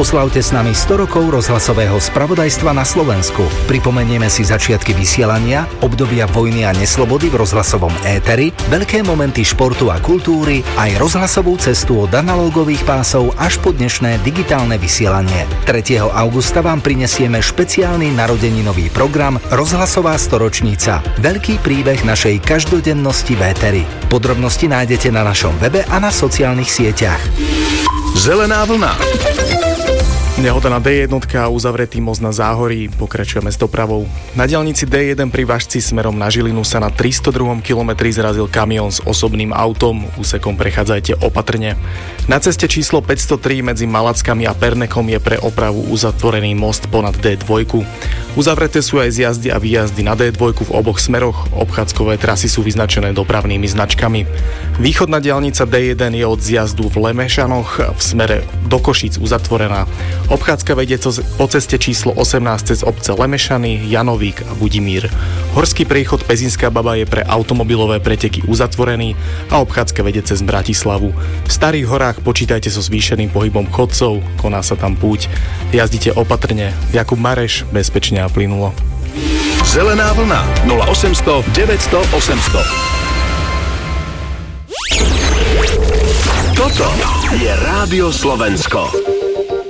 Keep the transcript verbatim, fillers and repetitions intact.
Oslavte s nami sto rokov rozhlasového spravodajstva na Slovensku. Pripomenieme si začiatky vysielania, obdobia vojny a neslobody v rozhlasovom éteri, veľké momenty športu a kultúry, aj rozhlasovú cestu od analogových pásov až po dnešné digitálne vysielanie. tretieho augusta vám prinesieme špeciálny narodeninový program Rozhlasová storočnica. Veľký príbeh našej každodennosti v éteri. Podrobnosti nájdete na našom webe a na sociálnych sieťach. Zelená vlna. Nehoda na dé jedna a uzavretý most na Záhorí. Pokračujeme s dopravou. Na diaľnici dé jeden pri Važci smerom na Žilinu sa na tristodruhom kilometri zrazil kamión s osobným autom. Úsekom prechádzajte opatrne. Na ceste číslo päťstotri medzi Malackami a Pernekom je pre opravu uzatvorený most ponad dé dva. Uzavreté sú aj zjazdy a výjazdy na dé dva v oboch smeroch. Obchádzkové trasy sú vyznačené dopravnými značkami. Východná diaľnica dé jeden je od zjazdu v Lemešanoch v smere do Košíc uzatvorená. Obchádzka vedie po ceste číslo osemnásť cez obce Lemešany, Janovík a Budimír. Horský priechod Pezinská Baba je pre automobilové preteky uzatvorený a obchádzka vedie cez Bratislavu. V Starých horách počítajte so zvýšeným pohybom chodcov, koná sa tam púť. Jazdite opatrne. Jakub Mareš, bezpečne a plynulo. Zelená vlna nula osemsto deväťsto osemsto. Toto je Rádio Slovensko.